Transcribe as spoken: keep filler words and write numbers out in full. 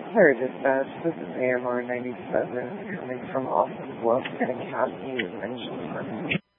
Third dispatch, this is A M R ninety-seven coming from Austin Bluff, getting County mentioned.